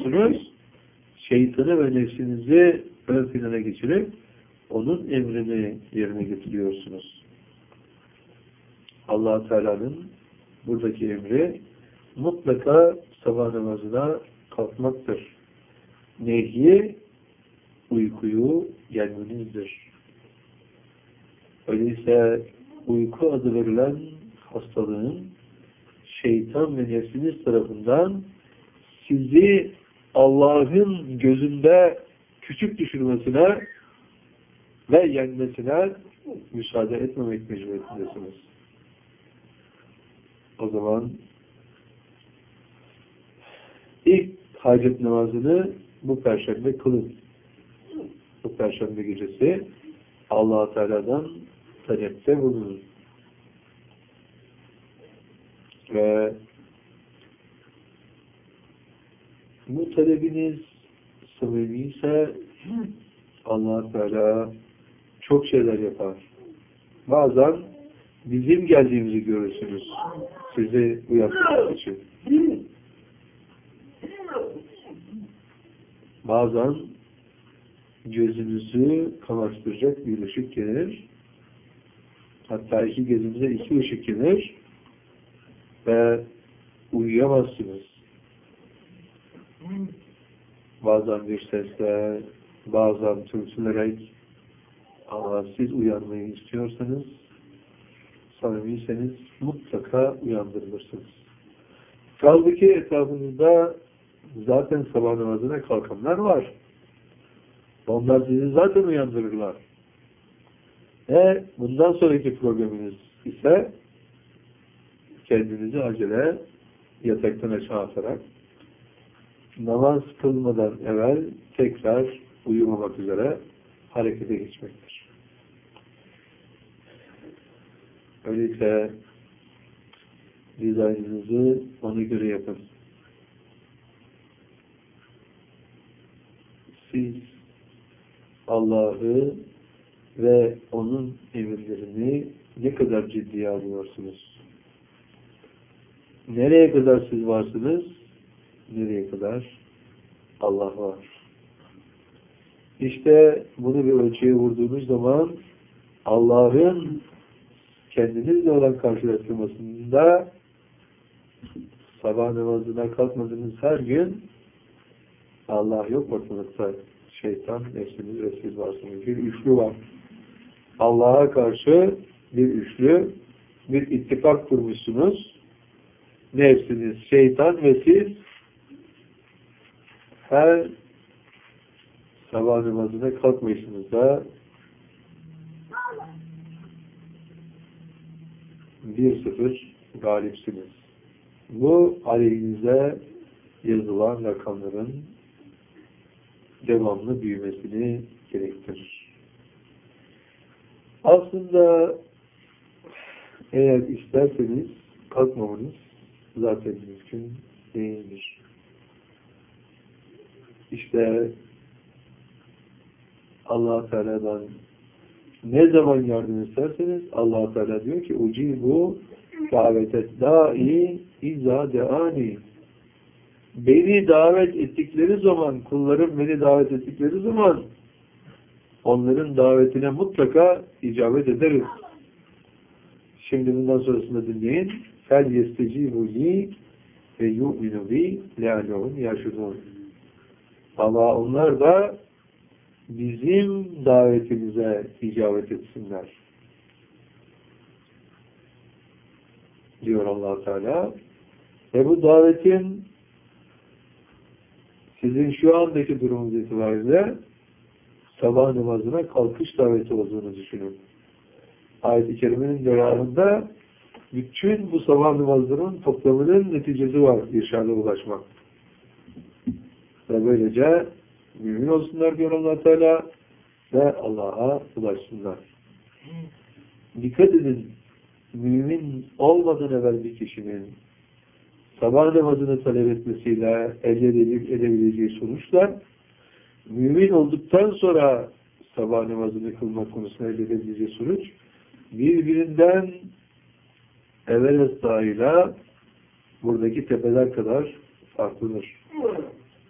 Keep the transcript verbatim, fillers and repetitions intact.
yapıyorsunuz? Şeytanı ve nefsinizi ön plana geçirip onun emrini yerine getiriyorsunuz. Allah Teala'nın buradaki emri mutlaka sabah namazına kalkmaktır. Nehyi uykuyu yenmenizdir. Öyleyse uyku adı verilen hastalığın şeytan ve nefsiniz tarafından sizi Allah'ın gözünde küçük düşürmesine ve yenmesine müsaade etmemek mecburiyetindesiniz. O zaman ilk hacet namazını bu perşembe kılın. Bu perşembe gecesi Allah-u Teala'dan talepte bulunun. Ve bu talebiniz samimi ise Allah-u Teala çok şeyler yapar. Bazen bizim geldiğimizi görürsünüz. Sizi uyartmak için. Bazen gözünüzü kamaştıracak bir ışık gelir. Hatta iki gözünüze iki ışık gelir ve uyuyamazsınız. Bazen bir sesle, bazen tümsülerek, ama siz uyanmayı istiyorsanız, samimiyseniz mutlaka uyandırılırsınız. Kaldı ki etrafınızda zaten sabah namazına kalkanlar var. Onlar sizi zaten uyandırırlar. E bundan sonraki probleminiz ise kendinizi acele yataktan aşağı atarak namaz kılmadan evvel tekrar uyumamak üzere harekete geçmektir. Öyleyse dizaynınızı ona göre yapın. Siz Allah'ı ve onun emirlerini ne kadar ciddiye alıyorsunuz? Nereye kadar siz varsınız? Nereye kadar Allah var? İşte bunu bir ölçüye vurduğunuz zaman Allah'ın kendinizle olan karşılaştırmasında sabah namazına kalkmadığınız her gün Allah yok ortalıkta. Şeytan, nefsiniz ve siz varsınız. Bir üçlü var. Allah'a karşı bir üçlü, bir ittifak kurmuşsunuz. Nefsiniz, şeytan ve siz her sabah namazına kalkmayışınızda bir sıfır galipsiniz. Bu aleyhinize yazılan rakamların devamlı büyümesini gerektirir. Aslında eğer isterseniz kalkmamanız zaten mümkün değildir. İşte Allah Teala'dan ne zaman yardım isterseniz Allah Teala diyor ki ucibu davetet da'i izâ de'ani. Beni davet ettikleri zaman, kullarım beni davet ettikleri zaman onların davetine mutlaka icabet ederiz. Şimdi bundan sonrasında dinleyin. Fel yestecibu li ve yu'minu bi le'allehum yaşudun. Ama onlar da bizim davetimize icabet etsinler. Diyor Allah Teala. Ve bu davetin sizin şu andaki durumunuz itibariyle sabah namazına kalkış daveti olduğunu düşünün. Ayet-i Kerime'nin devamında bütün bu sabah namazlarının toplamının neticesi var irşada ulaşmak. Ve böylece mümin olsunlar diyor Allah Teala ve Allah'a ulaşsınlar. Dikkat edin, mümin olmadan evvel bir kişinin sabah namazını talep etmesiyle elde edebileceği sonuçlar, mümin olduktan sonra sabah namazını kılmak konusunda elde edebileceği sonuç, birbirinden evvel esnayla buradaki tepeler kadar farklıdır.